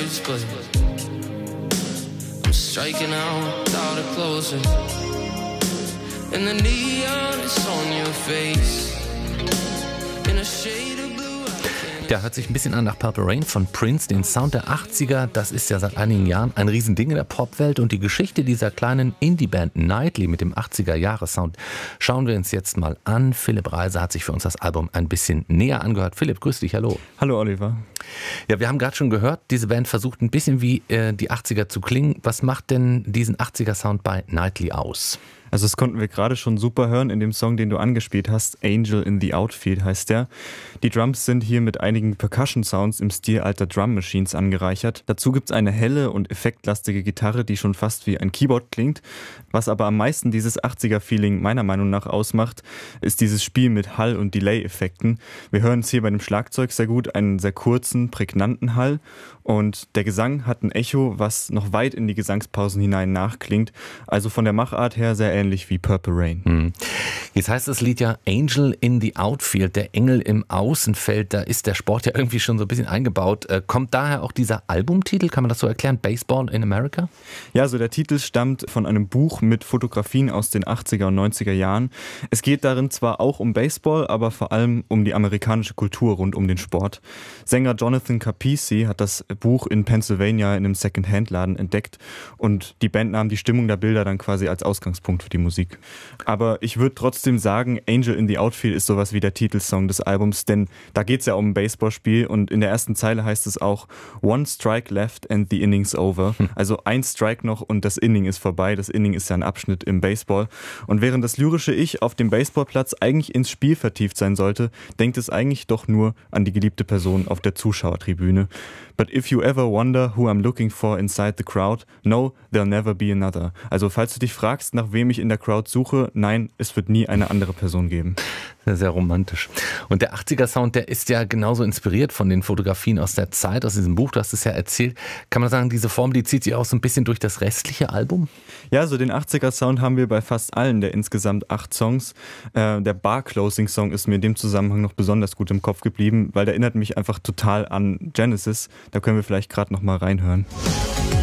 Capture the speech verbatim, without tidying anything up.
streets, but I'm striking out without a closer. And the neon is on your face. In a shade of blue. Der hört sich ein bisschen an nach Purple Rain von Prince, den Sound der achtziger. Das ist ja seit einigen Jahren ein Riesending in der Popwelt. Und die Geschichte dieser kleinen Indie-Band Nightly mit dem achtziger-Jahre-Sound schauen wir uns jetzt mal an. Philipp Reiser hat sich für uns das Album ein bisschen näher angehört. Philipp, grüß dich, hallo. Hallo Oliver. Ja, wir haben gerade schon gehört, diese Band versucht ein bisschen wie äh, die achtziger zu klingen. Was macht denn diesen achtziger-Sound bei Nightly aus? Also das konnten wir gerade schon super hören in dem Song, den du angespielt hast. Angel in the Outfield heißt der. Die Drums sind hier mit einigen Percussion-Sounds im Stil alter Drum-Machines angereichert. Dazu gibt es eine helle und effektlastige Gitarre, die schon fast wie ein Keyboard klingt. Was aber am meisten dieses achtziger-Feeling meiner Meinung nach ausmacht, ist dieses Spiel mit Hall- und Delay-Effekten. Wir hören es hier bei dem Schlagzeug sehr gut, einen sehr kurzen, prägnanten Hall. Und der Gesang hat ein Echo, was noch weit in die Gesangspausen hinein nachklingt. Also von der Machart her sehr ähnlich wie Purple Rain. Hm. Jetzt heißt das Lied ja Angel in the Outfield, der Engel im Außenfeld. Da ist der Sport ja irgendwie schon so ein bisschen eingebaut. Äh, kommt daher auch dieser Albumtitel, kann man das so erklären? Baseball in America? Ja, also der Titel stammt von einem Buch mit Fotografien aus den achtziger und neunziger Jahren. Es geht darin zwar auch um Baseball, aber vor allem um die amerikanische Kultur rund um den Sport. Sänger Jonathan Capisi hat das Buch in Pennsylvania in einem Second-Hand-Laden entdeckt und die Band nahm die Stimmung der Bilder dann quasi als Ausgangspunkt für die Musik. Aber ich würde trotzdem sagen, Angel in the Outfield ist sowas wie der Titelsong des Albums, denn da geht es ja um ein Baseballspiel und in der ersten Zeile heißt es auch One strike left and the inning's over. Also ein Strike noch und das Inning ist vorbei. Das Inning ist ja ein Abschnitt im Baseball. Und während das lyrische Ich auf dem Baseballplatz eigentlich ins Spiel vertieft sein sollte, denkt es eigentlich doch nur an die geliebte Person auf der Zuschauertribüne. But if you ever wonder who I'm looking for inside the crowd, no, there'll never be another. Also falls du dich fragst, nach wem ich in der Crowd suche, nein, es wird nie eine andere Person geben. Sehr, sehr romantisch. Und der achtziger-Sound, der ist ja genauso inspiriert von den Fotografien aus der Zeit, aus diesem Buch, du hast es ja erzählt. Kann man sagen, diese Form, die zieht sich auch so ein bisschen durch das restliche Album? Ja, so den achtziger-Sound haben wir bei fast allen der insgesamt acht Songs. Äh, der Bar-Closing-Song ist mir in dem Zusammenhang noch besonders gut im Kopf geblieben, weil der erinnert mich einfach total an Genesis. Da können wir vielleicht gerade noch mal reinhören.